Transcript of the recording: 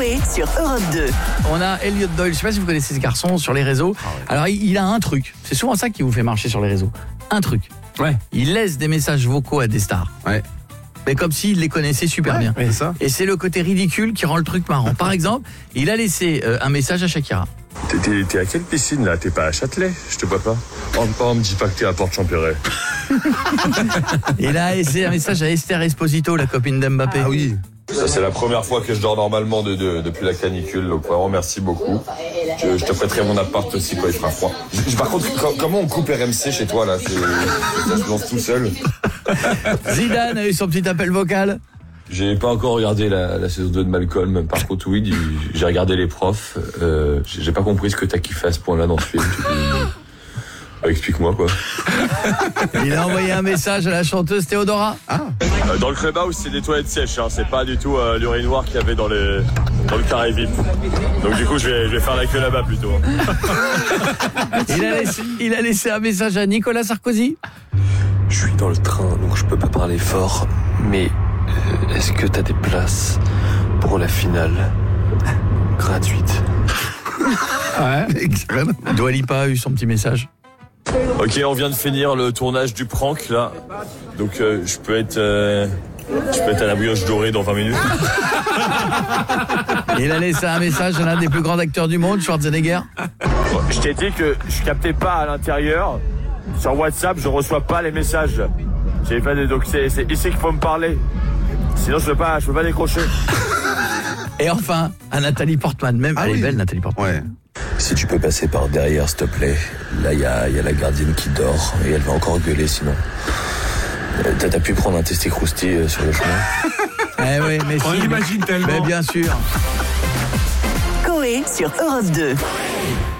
Coé sur Europe 2. On a Elliot Doyle, je sais pas si vous connaissez ce garçon sur les réseaux. Alors il a un truc, c'est souvent ça qui vous fait marcher sur les réseaux. Un truc. Ouais. Il laisse des messages vocaux à des stars. Ouais. Mais comme s'il les connaissait super bien. C'est ça. Et c'est le côté ridicule qui rend le truc marrant. Par exemple, il a laissé un message à Shakira. T'es à quelle piscine là? T'es pas à Châtelet? Je te vois pas. Oh, me dis pas que t'es à Porte-Champéret. Il a laissé un message à Esther Esposito, la copine d'Mbappé. Ah oui. Ça c'est la première fois que je dors normalement depuis la canicule, donc vraiment merci beaucoup. Je te prêterai mon appart aussi quand il fera froid. Par contre, comment on coupe RMC chez toi là? Ça se lance tout seul. Zidane a eu son petit appel vocal. J'ai pas encore regardé la saison 2 de Malcolm. Par contre, oui, j'ai regardé les profs. J'ai pas compris ce que t'as kiffé à ce point-là dans ce film. Explique-moi quoi. Il a envoyé un message à la chanteuse Théodora. Dans le clubhouse, c'est des toilettes sèches. Hein. C'est pas du tout l'urinoir qu'il y avait dans le carré VIP. Donc du coup, je vais faire la queue là-bas plutôt. Il a laissé un message à Nicolas Sarkozy. Je suis dans le train, donc je peux pas parler fort, mais est-ce que t'as des places pour la finale gratuite? Dua Lipa a eu son petit message. Ok, on vient de finir le tournage du prank là. Donc je peux être à la brioche dorée dans 20 minutes. Il a laissé un message à l'un des plus grands acteurs du monde, Schwarzenegger. Je t'ai dit que je captais pas à l'intérieur. Sur WhatsApp, je reçois pas les messages. Donc c'est ici qu'il faut me parler. Sinon je peux pas décrocher. Et enfin, à Nathalie Portman. Même, elle est belle, Nathalie Portman. Ouais. Si tu peux passer par derrière, s'il te plaît. Là, il y a la gardienne qui dort et elle va encore gueuler sinon. T'as pu prendre un testé-crousti sur le chemin? Eh oui, mais On si. l'imagine tellement. Mais bien sûr. Coé sur Europe 2.